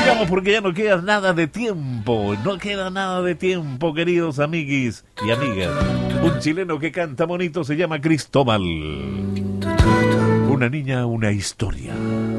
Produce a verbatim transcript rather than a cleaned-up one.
Sigamos porque ya no queda nada de tiempo. No queda nada de tiempo, queridos amiguis y amigas. Un chileno que canta bonito se llama Cristóbal. Una niña, una historia.